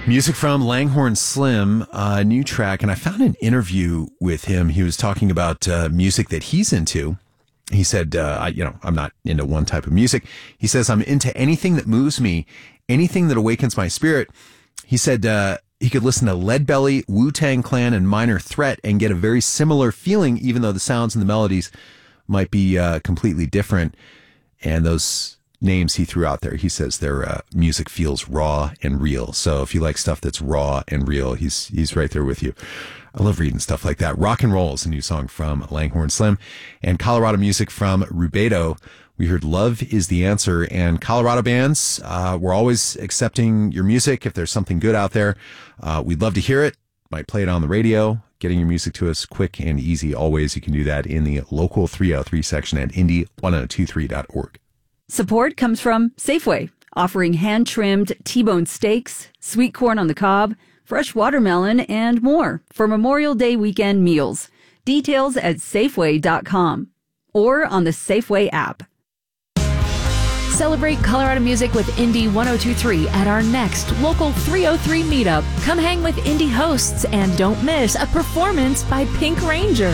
Music from Langhorne Slim, a new track, and I found an interview with him. He was talking about music that he's into. He said, I'm not into one type of music. He says, I'm into anything that moves me, anything that awakens my spirit. He said he could listen to Leadbelly, Wu-Tang Clan, and Minor Threat and get a very similar feeling, even though the sounds and the melodies might be completely different. And those names he threw out there, he says their music feels raw and real. So if you like stuff that's raw and real, he's right there with you. I love reading stuff like that. Rock and Roll is a new song from Langhorne Slim. And Colorado music from Rubedo. We heard Love is the Answer. And Colorado bands, we're always accepting your music. If there's something good out there, we'd love to hear it. Might play it on the radio. Getting your music to us quick and easy always. You can do that in the local 303 section at indy1023.org. Support comes from Safeway, offering hand-trimmed T-bone steaks, sweet corn on the cob, fresh watermelon, and more for Memorial Day weekend meals. Details at Safeway.com or on the Safeway app. Celebrate Colorado music with Indy 102.3 at our next local 303 meetup. Come hang with Indy hosts and don't miss a performance by Pink Ranger.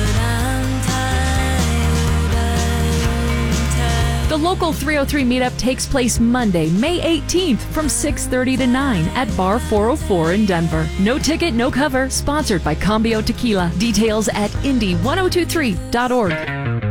The local 303 meetup takes place Monday, May 18th from 6:30 to 9 at Bar 404 in Denver. No ticket, no cover. Sponsored by Cambio Tequila. Details at indy1023.org.